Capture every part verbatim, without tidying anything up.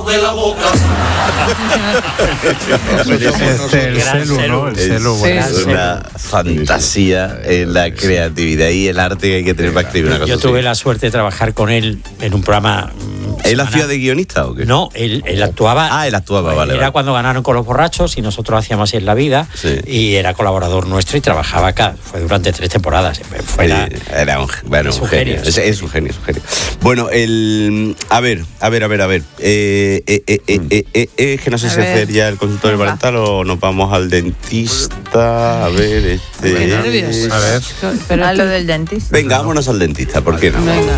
de la boca. Este, el celu, ¿no? El celu, bueno. Es una fantasía en la creatividad y el arte que hay que tener para escribir una cosa Yo así. tuve la suerte de trabajar con él en un programa. ¿Él hacía de guionista o qué? No, él, él actuaba. Ah, él actuaba, vale. Era vale. cuando ganaron con los borrachos y nosotros hacíamos así en la vida. Sí. Y era colaborador nuestro y trabajaba acá. Fue durante tres temporadas. Fue la, Sí, era un, bueno, es un un genio. genio, Es, sí. es un genio, es un genio. Bueno, el. A ver, a ver, a ver, a ver. Eh, eh, eh, eh, eh, eh, eh, es que no sé A si ver. hacer ya el consultorio Venga. parental o nos vamos al dentista. A ver, este. Qué nervios. A ver. Pero a lo del dentista. Venga, vámonos al dentista, ¿por qué no? Venga.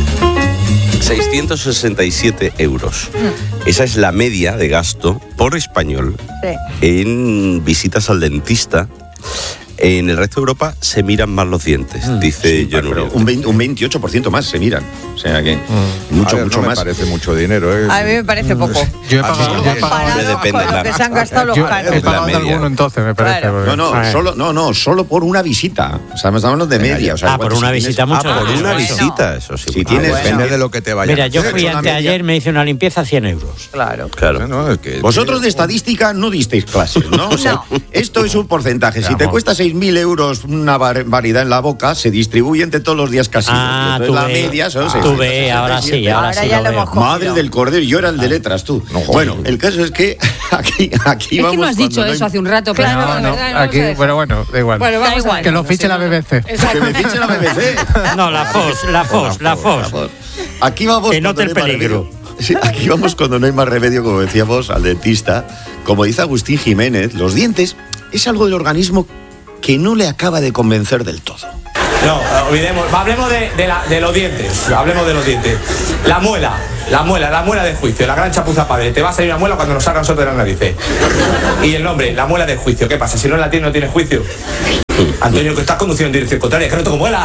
seiscientos sesenta y siete euros. Mm. Esa es la media de gasto por español Sí. en visitas al dentista. En el resto de Europa se miran más los dientes, dice John Pero Uriarte. un, veinte, un veintiocho por ciento más se miran. O sea que mucho, A ver, mucho no me más. parece mucho dinero, ¿eh? A mí me parece poco. Yo he pagado, yo he pagado, Comparado depende, con lo la- que se han gastado los yo caros. he pagado de media. alguno entonces, me parece. Claro. porque- No, no, Ah. solo, no, no, solo por una visita. O sea, estamos hablando de media. O sea, Ah, por igual una si tienes- visita mucho. Ah, por Ah, una bueno. visita, eso sí. Si Ah, tienes- bueno. Depende de lo que te vaya. Mira, yo He fui hecho una anteayer, media. me hice una limpieza cien euros. Claro. Claro. No, es que- Vosotros de estadística no disteis clases, ¿no? O sea, No. esto es un porcentaje. Si te Vamos. cuesta seis mil euros una bar- variedad en la boca, se distribuye entre todos los días casi. Ah, Entonces, tú la ve, media son tú seiscientos ve, sesenta y ahora sí, siete. ahora, Ahora sí ya lo lo veo. hemos cogido. Madre del cordero, yo era el de letras, tú. bueno, el caso es que aquí, aquí Es vamos. que no has cuando dicho no hay- eso hace un rato, pero Claro, no, no, no, verdad, no Aquí, vamos a bueno, bueno, da igual. Bueno, vamos Da igual. a Que lo fiche la B B C. Que me fiche la B B C. No, la Fos, la Fos, la Fos. Aquí vamos. Que note cuando el no hay más peligro. remedio. Sí, aquí vamos cuando no hay más remedio, como decíamos, al dentista. Como dice Agustín Jiménez, los dientes es algo del organismo que no le acaba de convencer del todo. No, olvidemos, hablemos de, de, la- de los dientes, hablemos de los dientes. La muela, la muela, la muela de juicio, la gran chapuza padre. Te va a salir una muela cuando nos salgan nosotros de las narices. Y el nombre, la muela de juicio. ¿Qué pasa? Si no la tienes, no tienes juicio. Antonio, que estás conduciendo en dirección contraria, es que no tengo muela.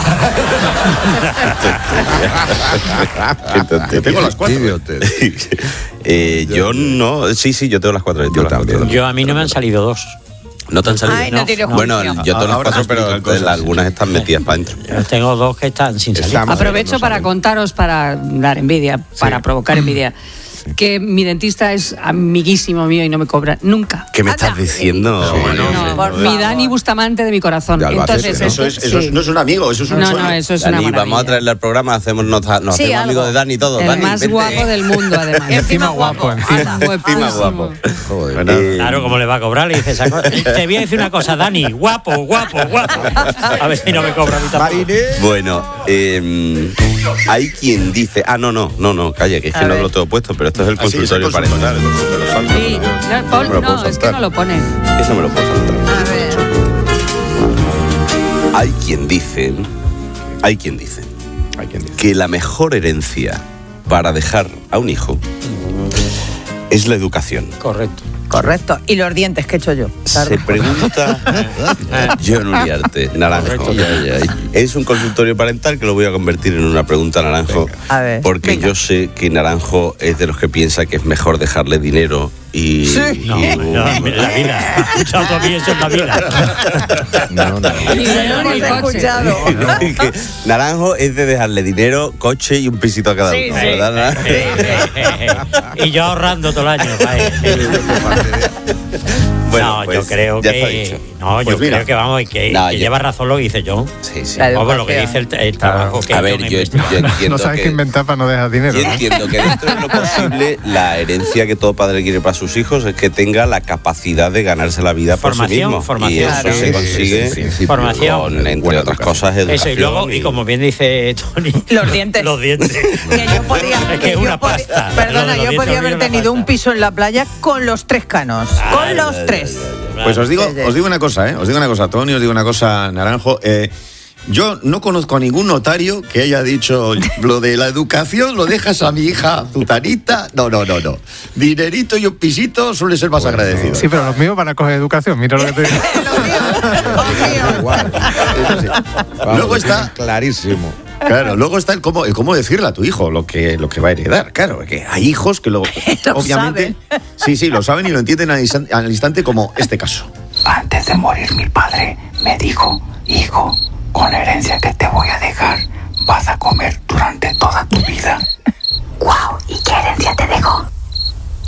Yo tengo las cuatro. Idiote. Eh, yo no. Sí, sí, yo tengo las cuatro. Yo, tengo las también. cuatro. Yo a mí no me han salido dos. ¿No te han salido? Ay, no tiene Bueno, juicio. yo tengo las Ahora cuatro, explica pero cosas, eh, algunas están metidas para adentro. Yo tengo dos que están sin salir. Estamos- Aprovecho no para saben. contaros, para dar envidia, para provocar envidia, que mi dentista es amiguísimo mío y no me cobra nunca. ¿Qué me Anda. estás diciendo? Sí, Bueno, no, sí. por Mi favor. Dani Bustamante de mi corazón. De Albacete, Entonces, ¿no? Eso, es, eso sí. no es un amigo, eso es un No, sueño. no, eso es una Dani, maravilla. vamos a traerle al programa, hacemos, nos, nos Sí, hacemos algo. amigos de Dani todos. El Dani, más vente. guapo del mundo, además. Encima guapo, encima. Anda. Encima guapo. Joder. Bueno, Eh, Claro, ¿cómo le va a cobrar? Le dice esa cosa. Te voy a decir una cosa, Dani. Guapo, guapo, guapo. A ver si no me cobra a mí tampoco. Bueno, eh, hay quien dice. Ah, no, no, no, no, calla, que es A que no ver. lo tengo puesto, pero esto es el Ah, sí, es el consultorio consultorio, parental. el consultorio. Sí. No, Paul, No me lo puedo no, es que saltar. no lo pone. Eso me lo puedo saltar. A ver. Hay quien dice, hay quien dice Hay quien dice. que la mejor herencia para dejar a un hijo es la educación. Correcto. Correcto. Y los dientes que he hecho yo. Se pregunta John Uriarte, Naranjo. Correcto. Ay, ay, ay. Es un consultorio parental que lo voy a convertir en una pregunta a Naranjo. A ver, Porque venga. yo sé que Naranjo es de los que piensa que es mejor dejarle dinero y. No, y- no, la vida. Has escuchado todavía eso en la vida. No, no. Ni dinero Hemos ni coche. escuchado. que Naranjo es de dejarle dinero, coche y un pisito a cada Sí, uno, sí. ¿verdad, Naranjo? Y yo ahorrando todo el año. vaya. Bueno, no, pues, yo creo ya está que. dicho. No, yo Pues mira. creo que vamos, y que, No, que yo- lleva razón lo que dice John. Sí, sí. La Vamos, lo que dice educación. el, el trabajo que A ver, John yo, inventó. yo entiendo No sabes que. qué inventar para no dejar dinero. Yo ¿no? entiendo que dentro de lo posible la herencia que todo padre quiere para sus hijos es que tenga la capacidad de ganarse la vida por sí Formación, mismo. formación. Y eso Claro. se Sí, consigue sí, sí, Formación. con, entre Buena otras educación. cosas, educación. Eso, y luego, y como bien dice Tony, Los dientes. Los dientes. Que yo podía, Es que que es yo una podía- pasta. Lo Perdona, de los yo dientes podía es haber una tenido pasta. un piso en la playa con los tres canos. Ah, Con los ya, tres. ya, ya, ya. Pues os digo, Sí, sí. os digo una cosa, ¿eh? Os digo una cosa, Tony, os digo una cosa, Naranjo. Eh, yo no conozco a ningún notario que haya dicho lo de la educación, lo dejas a mi hija Zutanita. No, no, no, no. Dinerito y un pisito suele ser más Bueno, agradecido. Sí, pero los míos van a coger educación. Mira lo que te digo. Los míos, los míos. Igual. Eso sí. Vamos, Luego lo está- tienen clarísimo. Claro, luego está el cómo, el cómo decirle a tu hijo lo que, lo que va a heredar. Claro, que hay hijos que lo, Lo obviamente, sí, sí, lo saben y lo entienden al instante, al instante, como este caso. Antes de morir mi padre me dijo, hijo, con la herencia que te voy a dejar, vas a comer durante toda tu vida. Wow, ¿y qué herencia te dejó?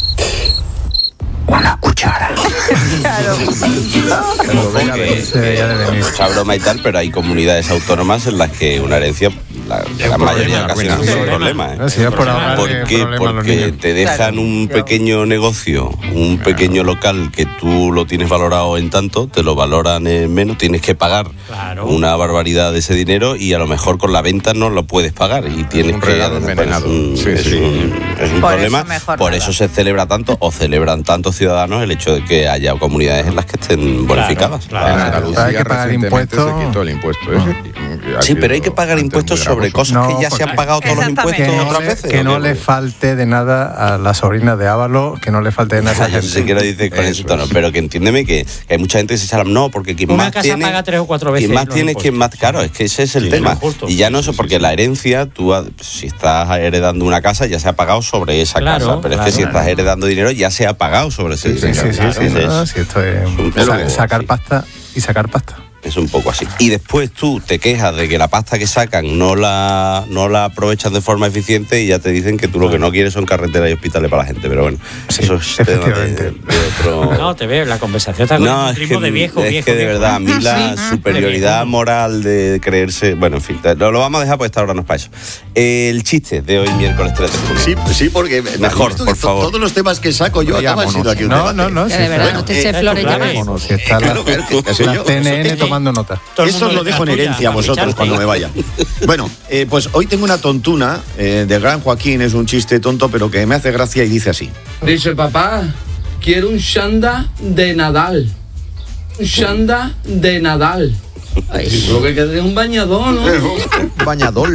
Ojo que, Se veía de venir. mucha broma y tal, pero hay comunidades autónomas en las que una herencia, la, Es la un mayoría de problema, ocasiones es un sí. problema. ¿eh? No, si es por ahorrar ¿Por el qué? problema a los Porque niños. te dejan Claro, un yo- pequeño negocio, un pequeño local que tú lo tienes valorado en tanto, te lo valoran en menos, tienes que pagar Claro. una barbaridad de ese dinero y a lo mejor con la venta no lo puedes pagar y tienes un que regalo pues, envenenado. es un, Sí, es sí. un- es un Por problema. eso mejor Por nada. eso se celebra tanto o celebran tantos ciudadanos el hecho de que haya comunidades en las que estén bonificadas. claro. En Claro, Andalucía hay que pagar recientemente impuestos. se quitó el impuesto ese. y ha Sí, pero hay sido que pagar antes impuestos muy sobre gravoso. cosas que No, ya se han porque- pagado todos los Exactamente. impuestos Que no, otras le, veces. que ¿o no qué? le falte de nada a la sobrina de Ávalo, que no le falte de nada a Ya, esa yo gente. sé que lo dices con Eso ese tono, es. pero que entiéndeme que, que hay mucha gente que se echa la- no, porque quien Una más casa tiene paga tres o cuatro veces quien más los tiene es quien más impuestos. claro, es que ese es el Sí, tema. lo justo. Y ya no sé, porque la herencia, tú ha- si estás heredando una casa ya se ha pagado sobre esa Claro, casa, pero claro, es que si claro. estás heredando dinero ya se ha pagado sobre ese Sí, sí, dinero. sí, sí, Claro, sí, ese no, es- sí, esto es un sa- poco sacar así. pasta y sacar pasta. Es un poco así. Y después tú te quejas de que la pasta que sacan no la, no la aprovechan de forma eficiente y ya te dicen que tú lo que no quieres son carreteras y hospitales para la gente. Pero bueno, Sí, eso es tema de, efectivamente. de otro... No, te veo, la conversación está con No, un es que, ritmo de viejo, es viejo, que de viejo. verdad, a mí la Sí. superioridad moral de creerse... Bueno, en fin, lo, lo vamos a dejar porque esta hora no es para eso. El chiste de hoy, miércoles tres de junio. Sí, sí, porque Mejor, visto por que to- favor. todos los temas que saco yo Oye, acaban vámonos. siendo aquí un No, debate. no, no. Ya, si de verdad, está- no te eh, eches es flores tu ya. clave. Vámonos, si está la, Claro, claro, que- que sé la yo. C N N Eso tomando nota. Todo el Eso mundo os lo le dejo en da tuya, herencia a para vosotros ficharte. cuando me vaya. Bueno, eh, pues hoy tengo una tontuna eh, de Gran Joaquín, es un chiste tonto, pero que me hace gracia y dice así. Dice, papá, quiero un Shanda de Nadal. Un Shanda de Nadal. Ay, lo que queda es un bañador, ¿no? Bañador.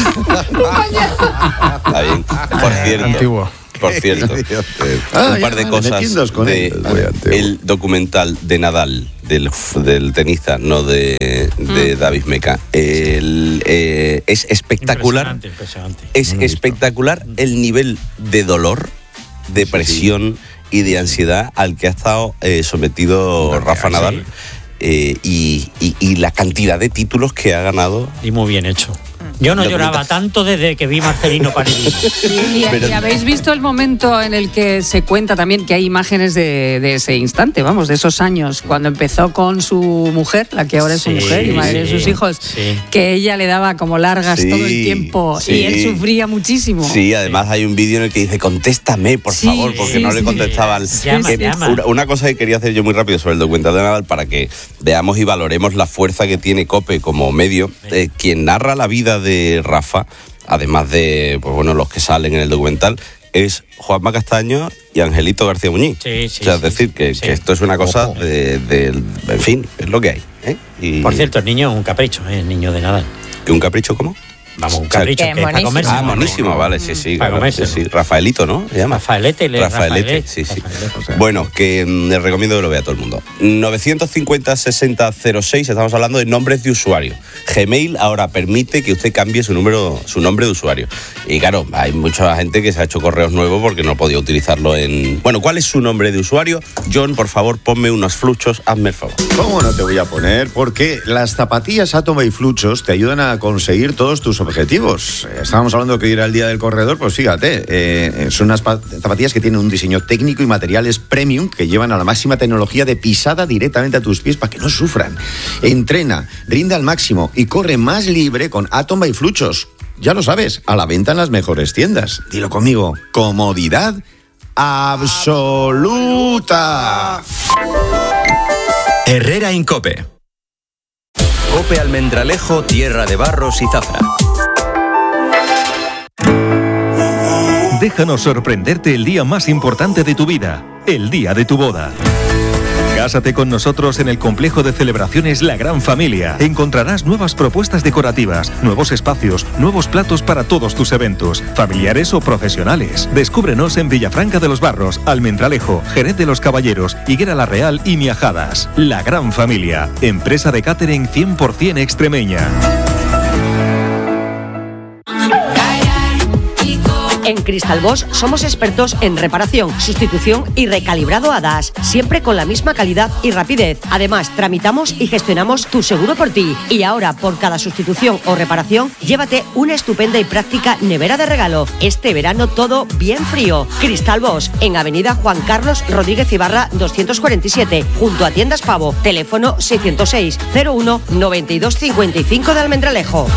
Está bien. Por cierto. Antiguo. Por cierto. Ah, un par ya, de vale, cosas metiéndoos con de él. Muy antiguo. el documental de Nadal del, del tenista, no de, de David Meca. El, eh, es espectacular. Impresionante, impresionante. Es espectacular el nivel de dolor, de presión y de ansiedad al que ha estado eh, sometido Rafa Nadal. eh, y, y- y la cantidad de títulos que ha ganado. Y muy bien hecho. Yo no Lo lloraba bonito. tanto desde que vi Marcelino Parini. Y, y- Pero- y habéis visto el momento en el que se cuenta también que hay imágenes de, de ese instante, vamos, de esos años, cuando empezó con su mujer, la que ahora es su Sí, mujer y madre de sí, sus hijos, sí. que ella le daba como largas Sí, todo el tiempo sí. y él sufría muchísimo. Sí, además hay un vídeo en el que dice, contéstame, por Sí, favor, porque sí, no le sí. contestaban. Llama, Que llama. Una, una cosa que quería hacer yo muy rápido sobre el documental de Nadal para que veamos y valoremos la fuerza que tiene COPE como medio. Eh, quien narra la vida de Rafa, además de pues bueno, los que salen en el documental, es Juanma Castaño y Angelito García Muñiz. Sí, sí, o sea, es sí, decir, que, sí. que esto es una cosa Ojo. de, de- En fin, es lo que hay. ¿eh? Y- Por cierto, el niño es un capricho, ¿eh? El niño de Nadal. ¿Que un capricho cómo? Vamos, un O sea, capricho que que es para monísimo. comerse. Ah, monísimo, vale, sí, sí. Para claro, comerse. sí, sí. Rafaelito, ¿no? Se llama. Rafaelete, le- Rafaelete, Rafaelete, sí, sí. Rafaelete. Bueno, que mm, les recomiendo que lo vea todo el mundo. novecientos cincuenta sesenta cero seis, estamos hablando de nombres de usuario. Gmail ahora permite que usted cambie su número, su nombre de usuario. Y claro, hay mucha gente que se ha hecho correos nuevos porque no podía utilizarlo en... Bueno, ¿cuál es su nombre de usuario? John, por favor, ponme unos fluchos, hazme el favor. ¿Cómo no te voy a poner? Porque las zapatillas Atoma y Fluchos te ayudan a conseguir todos tus objetivos. Eh, Estábamos hablando que hoy era el día del corredor, pues fíjate, eh, son unas pa- zapatillas que tienen un diseño técnico y materiales premium que llevan a la máxima tecnología de pisada directamente a tus pies para que no sufran. Entrena, rinde al máximo y corre más libre con Atoma y Fluchos. Ya lo sabes, a la venta en las mejores tiendas. Dilo conmigo, comodidad absoluta. Herrera Incope. Cope Almendralejo, Tierra de Barros y Zafra. Déjanos sorprenderte el día más importante de tu vida, el día de tu boda. Cásate con nosotros en el complejo de celebraciones La Gran Familia. Encontrarás nuevas propuestas decorativas, nuevos espacios, nuevos platos para todos tus eventos, familiares o profesionales. Descúbrenos en Villafranca de los Barros, Almendralejo, Jerez de los Caballeros, Higuera la Real y Miajadas. La Gran Familia, empresa de catering cien por ciento extremeña. En Cristal Bosch somos expertos en reparación, sustitución y recalibrado a DAS, siempre con la misma calidad y rapidez. Además, tramitamos y gestionamos tu seguro por ti. Y ahora, por cada sustitución o reparación, llévate una estupenda y práctica nevera de regalo. Este verano todo bien frío. Cristal Bosch, en Avenida Juan Carlos Rodríguez Ibarra doscientos cuarenta y siete, junto a Tiendas Pavo. Teléfono seiscientos seis, cero uno, noventa y dos cincuenta y cinco de Almendralejo.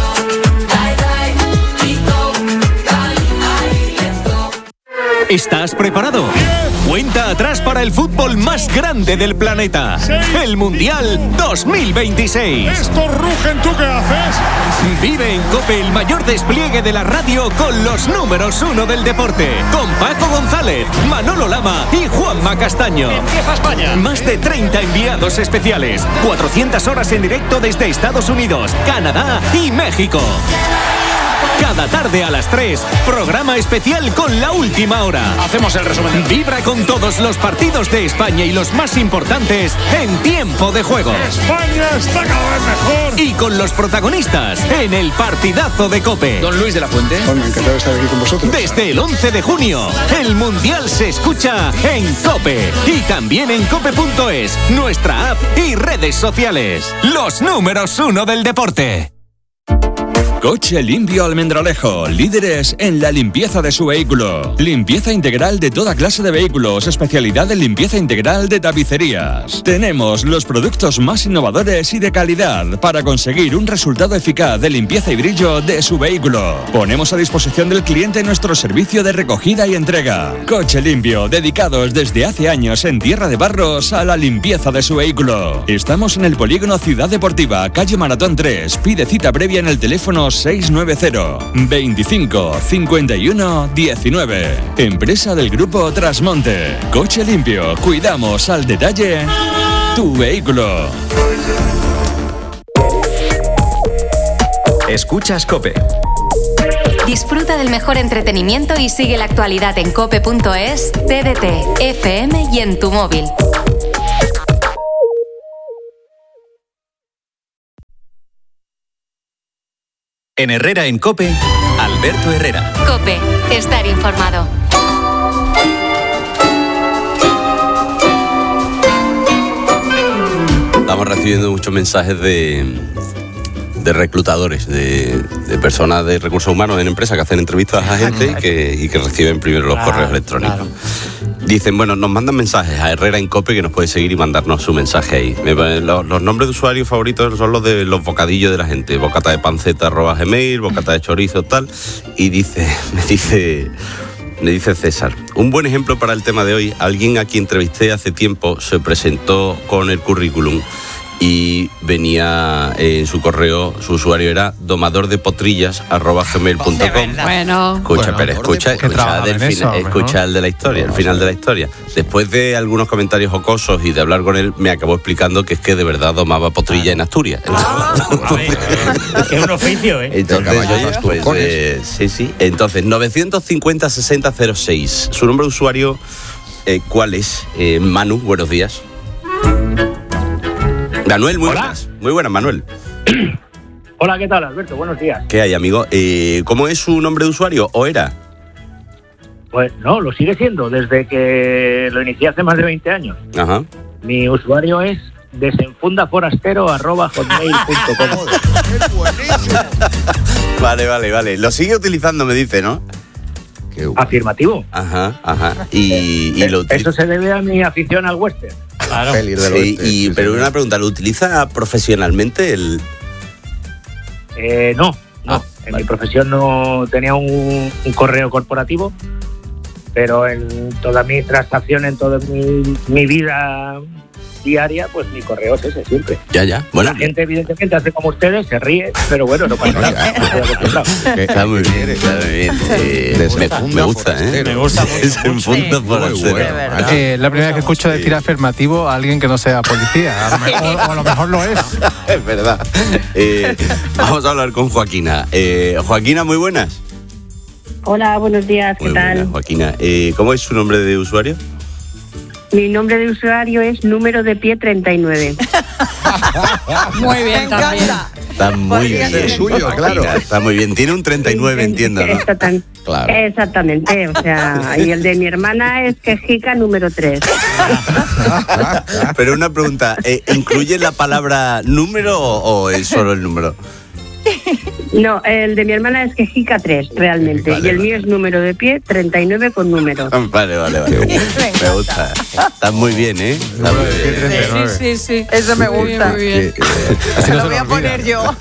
¿Estás preparado? Cuenta atrás para el fútbol más grande del planeta. El Mundial dos mil veintiséis. ¡Estos rugen! ¿Tú qué haces? Vive en COPE el mayor despliegue de la radio con los números uno del deporte. Con Paco González, Manolo Lama y Juanma Castaño. ¡Empieza España! Más de treinta enviados especiales. cuatrocientas horas en directo desde Estados Unidos, Canadá y México. Cada tarde a las tres, programa especial con la última hora. Hacemos el resumen. Vibra con todos los partidos de España y los más importantes en tiempo de juego. España está cada vez mejor. Y con los protagonistas en el partidazo de COPE. Don Luis de la Fuente. Bueno, encantado de estar aquí con vosotros. Desde el once de junio, el Mundial se escucha en COPE. Y también en cope punto es, nuestra app y redes sociales. Los números uno del deporte. Coche Limpio Almendralejo, líderes en la limpieza de su vehículo. Limpieza integral de toda clase de vehículos, especialidad en limpieza integral de tapicerías. Tenemos los productos más innovadores y de calidad para conseguir un resultado eficaz de limpieza y brillo de su vehículo. Ponemos a disposición del cliente nuestro servicio de recogida y entrega. Coche Limpio, dedicados desde hace años en Tierra de Barros a la limpieza de su vehículo. Estamos en el polígono Ciudad Deportiva, calle Maratón tres. Pide cita previa en el teléfono seis nueve cero, veinticinco, cincuenta y uno, diecinueve. Empresa del Grupo Trasmonte. Coche Limpio. Cuidamos al detalle tu vehículo. Escuchas COPE. Disfruta del mejor entretenimiento y sigue la actualidad en cope punto es, T D T, F M y en tu móvil. En Herrera en COPE, Alberto Herrera. COPE, estar informado. Estamos recibiendo muchos mensajes de, de reclutadores, de, de personas de recursos humanos en empresas que hacen entrevistas a gente y que, y que reciben primero los Claro, correos electrónicos. claro. Dicen, bueno, nos mandan mensajes a Herrera en COPE, que nos puede seguir y mandarnos su mensaje ahí. Me ponen- Los, los nombres de usuarios favoritos son los de los bocadillos de la gente. Bocata de panceta arroba gmail, bocata de chorizo tal. Y dice, me dice, me dice César, un buen ejemplo para el tema de hoy. Alguien a quien entrevisté hace tiempo se presentó con el currículum y venía eh, en su correo, su usuario era domador de potrillas arroba gmail punto com. Bueno. Escucha, Bueno, pero escucha, que escucha, trabajan del en fina- eso, a lo escucha mejor. el de la historia, el final de la historia. Después de algunos comentarios jocosos y de hablar con él, me acabó explicando que es que de verdad domaba potrilla en Asturias. Que es un oficio, ¿eh? Entonces, caballos oye, pues, turcones. eh, sí, sí. Entonces, novecientos cincuenta, sesenta, cero seis. Su nombre de usuario, eh, ¿cuál es? Eh, Manu, buenos días. Manuel, muy Hola. buenas. Muy buenas, Manuel. Hola, ¿qué tal, Alberto? Buenos días. ¿Qué hay, amigo? Eh, ¿Cómo es su nombre de usuario? ¿O era? Pues no, lo sigue siendo desde que lo inicié hace más de veinte años. Ajá. Mi usuario es desenfundaforastero arroba hotmail punto com. Vale, vale, vale. Lo sigue utilizando, me dice, ¿no? Afirmativo. Ajá, ajá. Y, y lo utiliza. Eso se debe a mi afición al western. Claro. Sí, y, pero una pregunta, ¿lo utiliza profesionalmente el...? Eh, no, no. Ah, en mi profesión no tenía un, un correo corporativo, pero en toda mi transacción, en toda mi, mi vida diaria, pues mi correo es ese siempre. Ya, ya. Bueno, La gente, evidentemente, hace como ustedes, se ríe, pero bueno, no pasa nada. Estoy acostumbrado. está muy bien, está muy bien. Eh, me, me gusta, ¿eh? Me gusta mucho. Desenfunda forastero. Eh, la primera vez que escucho decir afirmativo a alguien que no sea policía. A lo mejor, o a lo mejor lo es. Es verdad. Eh, vamos a hablar con Joaquina. Eh, Joaquina, muy buenas. Hola, buenos días, ¿qué Muy tal? buenas, Joaquina. Eh, ¿Cómo es su nombre de usuario? Mi nombre de usuario es número de pie treinta y nueve. Muy bien, también. Está muy Podría bien. ser suyo, Joaquina, claro. Está muy bien. Tiene un treinta y nueve, entiendo, ¿no? Esto tan- Claro. Exactamente, o sea, y el de mi hermana es quejica número tres. Pero una pregunta, ¿eh, ¿incluye la palabra número o, o es solo el número? No, el de mi hermana es quejica tres, realmente. Vale, y el vale. mío es número de pie, treinta y nueve con número. Vale, vale, vale. Me gusta. Está muy bien, ¿eh? Está muy bien. Sí, sí, sí. Eso me gusta. Muy bien. Así no Lo se voy a olvida. poner yo.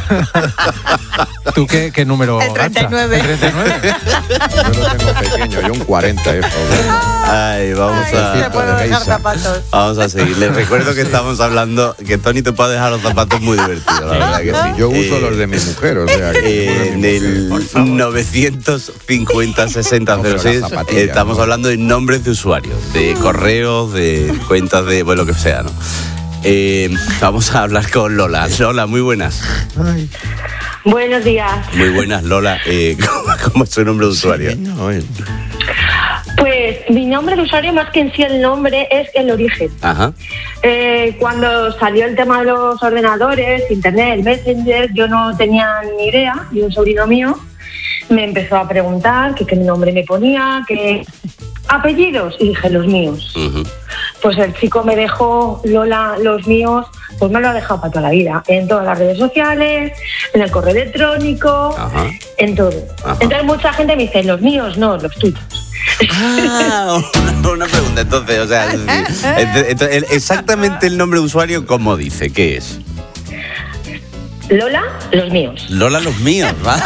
¿Tú qué, qué número? El treinta y nueve. ¿El treinta y nueve? Yo lo tengo pequeño, yo un cuarenta, eh. Ay, vamos Ay, te puedo a... dejar zapatos. Vamos a seguir. Les recuerdo que estamos hablando, que Tony te puede dejar los zapatos muy divertidos, la verdad que sí. Yo uso Eh, los de mi mujer, o sea, que Eh, en el novecientos cincuenta sesenta cero seis No, pero las zapatillas, estamos ¿no? hablando de nombres de usuarios, de correos, de cuentas de, bueno, lo que sea, ¿no? Eh, vamos a hablar con Lola. Lola, muy buenas. Buenos días. Muy buenas, Lola. Eh, ¿cómo, cómo es su nombre de usuario? no, eh. Pues mi nombre de usuario, más que en sí el nombre, es el origen. Ajá. Eh, cuando salió el tema de los ordenadores, internet, el Messenger, yo no tenía ni idea, y un sobrino mío me empezó a preguntar que qué nombre me ponía, qué apellidos, y dije los míos. Ujú. Pues el chico me dejó Lola, los míos, pues me lo ha dejado para toda la vida, en todas las redes sociales, en el correo electrónico, Ajá. en todo. Ajá. Entonces mucha gente me dice, los míos no, los tuyos. Ah, una, una pregunta, entonces, o sea, es decir, ent- ent- el- exactamente el nombre de usuario, ¿cómo dice? ¿Qué es? Lola, los míos. Lola, los míos, ¿va?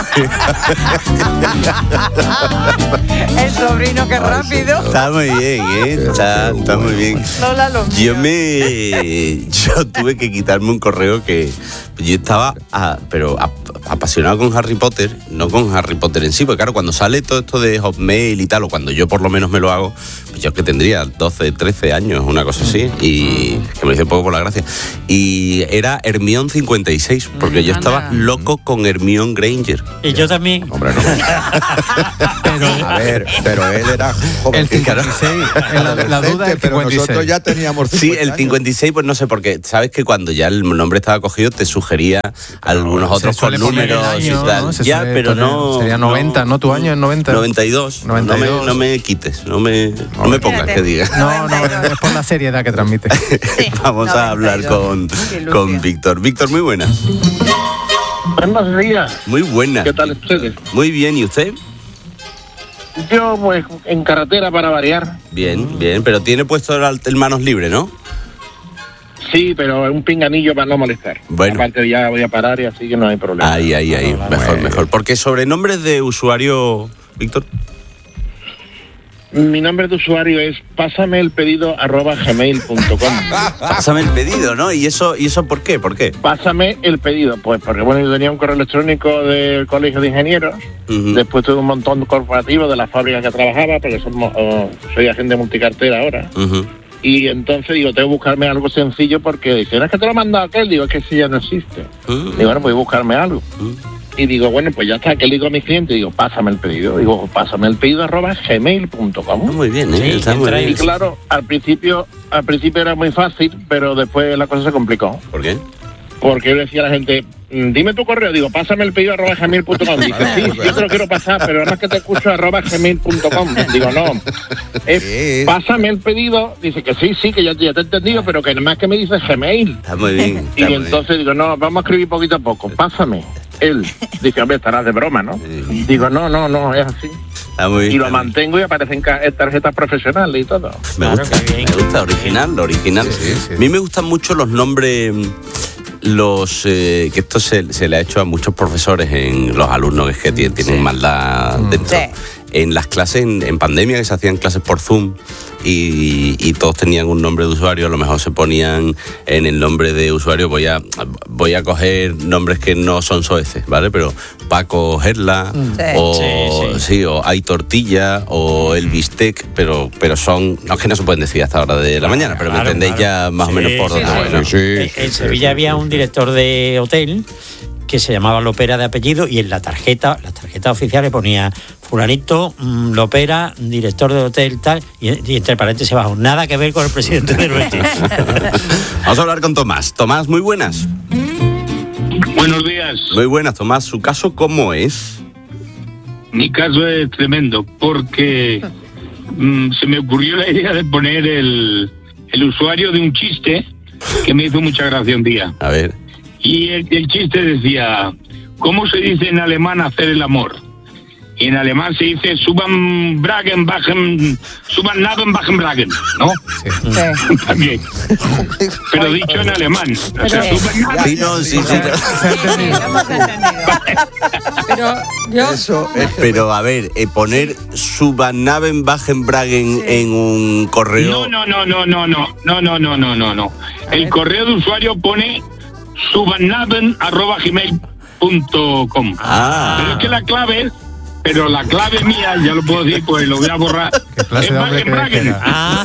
El sobrino, qué rápido. Está muy bien, ¿eh? Está, está muy bien. Lola, lo Yo me. Yo tuve que quitarme un correo que. Yo estaba. ah, pero ap- apasionado con Harry Potter, no con Harry Potter en sí, porque claro, cuando sale todo esto de Hotmail y tal, o cuando yo por lo menos me lo hago, pues yo que tendría doce, trece años, una cosa así, y que me lo hice un poco por la gracia. Y era Hermione cincuenta y seis, porque yo estaba loco con Hermione Granger. Y yo también. Hombre, no. A ver, pero él era joven. El cincuenta y seis, la, la duda es el pero cincuenta y seis. nosotros ya teníamos Sí, el cincuenta y seis, pues no sé, porque sabes que cuando ya el nombre estaba cogido te sugería algunos Se otros con suele poner el números año, y tal. ¿no? Se Ya, suele pero poner- no. Sería noventa, ¿no? ¿Tu año es noventa? noventa y dos. noventa y No, dos. me, no me quites, no me, no me pongas que diga. No, no, es por la seriedad que transmite. Vamos a hablar con, con Víctor. Víctor, muy buenas. Buenos días. Muy buenas. ¿Qué tal ustedes? Muy bien, ¿y usted? Yo, pues, en carretera para variar. Bien, bien, pero tiene puesto el, el manos libre, ¿no? Sí, pero es un pinganillo para no molestar. Bueno. Aparte ya voy a parar y así que no hay problema. Ahí, ahí, ahí. Mejor, mejor. Porque sobre nombres de usuario, Víctor. Mi nombre de usuario es pásame el pedido arroba gmail punto com. Pásame el pedido, ¿no? ¿Y eso, ¿Y eso por qué? ¿Por qué? Pásame el pedido, pues porque bueno, yo tenía un correo electrónico del Colegio de Ingenieros, Uh-huh. después tuve un montón de corporativos de la fábrica que trabajaba, porque somos, oh, soy agente multicartera ahora. Uh-huh. Y entonces digo, tengo que buscarme algo sencillo porque dicen, es que te lo ha mandado aquel, digo, es que ese ya no existe. Uh-huh. Digo, bueno, pues voy a buscarme algo. Uh-huh. Y digo, bueno, pues ya está, que le digo a mis clientes, digo, pásame el pedido. Digo, pásame el pedido arroba gmail punto com. Muy bien, ¿eh? Está muy bien. Y claro, al principio, al principio era muy fácil, pero después la cosa se complicó. ¿Por qué? Porque yo le decía a la gente, mm, dime tu correo, digo, pásame el pedido arroba gmail punto com. Dice, sí, yo te lo quiero pasar, pero además que te escucho arroba gmail punto com. Digo, no, es, pásame el pedido. Dice que sí, sí, que ya, ya te he entendido, pero que además que me dice Gmail. Está muy bien. Y entonces digo, no, vamos a escribir poquito a poco, pásame. Él dice, hombre, estarás de broma, ¿no? Digo, no, no, no, es así. Está muy bien. Y lo mantengo y aparecen ca- tarjetas profesionales y todo. Me gusta, me gusta, original, lo original. A mí me gustan mucho los nombres, los eh, que esto se, se le ha hecho a muchos profesores en los alumnos que tienen, tienen maldad dentro. Sí. En las clases, en, en pandemia, que se hacían clases por Zoom y, y todos tenían un nombre de usuario, a lo mejor se ponían en el nombre de usuario, voy a voy a coger nombres que no son soeces, ¿vale? Pero Paco Gerla, Sí. o Sí, sí, o Hay Tortilla, o El Bistec, pero, pero son, no es que no se pueden decir hasta hora de la mañana, pero me Claro, entendéis claro. ya más o menos Sí, por sí, dónde voy, sí, ¿no? sí. En, en Sevilla había un director de hotel que se llamaba Lopera de apellido y en la tarjeta, la tarjeta oficial le ponía fulanito, mm, Lopera, director de hotel, tal, y, y entre paréntesis abajo, nada que ver con el presidente de Betis. Vamos a hablar con Tomás. Tomás, muy buenas. Buenos días. Muy buenas, Tomás. ¿Su caso cómo es? mi caso es tremendo, porque mm, se me ocurrió la idea de poner el, el usuario de un chiste que me hizo mucha gracia un día. A ver. Y el, el chiste decía, ¿cómo se dice en alemán hacer el amor? Y en alemán se dice suban bragen, bajen, suban naben, bajen bragen, ¿no? Sí. También. Pero dicho en alemán. O sea, suban naben. Sí, no, sí, sí. Pero yo... Eso es que- Pero a ver, eh, poner Subannaben Bajenbragen en un correo. No, no, no, no, no, no, no, no, no, no, no, no. El correo de usuario pone subannaben arroba gmail punto com. Ah. Pero es que la clave, pero la clave mía, ya lo puedo decir, pues lo voy a borrar. ¿Qué clase es de hombre crees que Bagenbragen. era? Ah,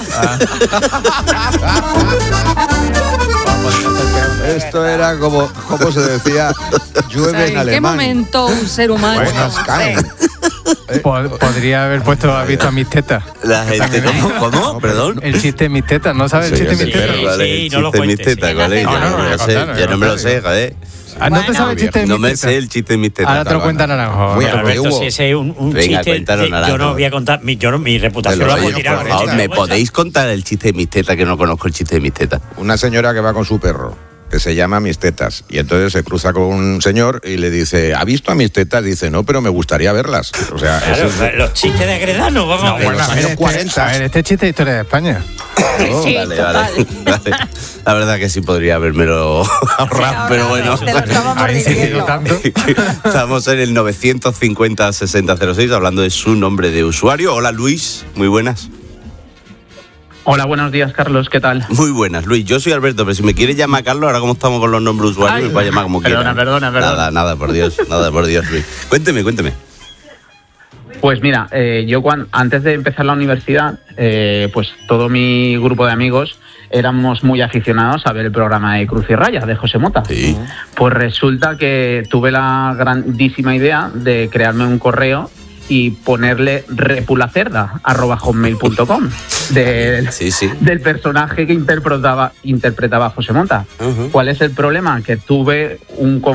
Esto era como, ¿cómo se decía? O Llueve sea, en ¿en qué alemán. momento un ser humano... Buenas caen. Po- Podría haber puesto, has visto a mis tetas. La gente, ¿cómo? ¿Cómo? Perdón. El chiste de mis tetas, ¿no sabes el Sí, chiste de mis sí, tetas? ¿cuál es Sí, el no lo chiste de mis cuentes, tetas? sí. ¿Cuál es? No, Yo no, no me no, lo no, sé. no, Yo no me lo no, sé, joder. Ah, ¿no te sabes el chiste de No mis me tetas? sé el chiste de mis tetas. Ahora te lo cuenta Naranjo. Muy No te bien, preocupes. Alberto, Hugo. si ese es un, un Venga, chiste, cuéntanos, de- yo Naranjo. no voy a contar, mi, yo, mi reputación De la los puedo años tirar. Por favor, ¿me podéis contar el chiste de mis tetas? Que no conozco el chiste de mis tetas. Una señora que va con su perro, que se llama Mis Tetas, y entonces se cruza con un señor y le dice, ¿ha visto a mis tetas? Dice, no, pero me gustaría verlas. O sea, Claro, eso es- los chistes de Agredano, vamos a ver. bueno, A ver, años este- cuarenta. a ver, este chiste de historia de España. Sí, vale, total. vale, vale. La verdad que sí podría habérmelo ahorrado, pero bueno. Te lo estábamos ¿Ha incidido diciendo. tanto? Estamos en el novecientos cincuenta sesenta cero seis hablando de su nombre de usuario. Hola Luis, muy buenas. Hola, buenos días, Carlos, ¿qué tal? Muy buenas, Luis. Yo soy Alberto, pero si me quieres llamar Carlos, ahora como estamos con los nombres de usuario, Ay, me puedes llamar como perdona, quieras. perdona, perdona. Nada, nada, por Dios, nada, por Dios, Luis. Cuénteme, cuénteme. Pues mira, eh, yo cuan- antes de empezar la universidad, eh, pues todo mi grupo de amigos éramos muy aficionados a ver el programa de Cruz y Raya de José Mota. Sí. Pues resulta que tuve la grandísima idea de crearme un correo y ponerle repulacerda arroba hotmail punto com del, Sí, sí. del personaje que interpretaba interpretaba José Mota. Ujú. ¿Cuál es el problema? Que tuve un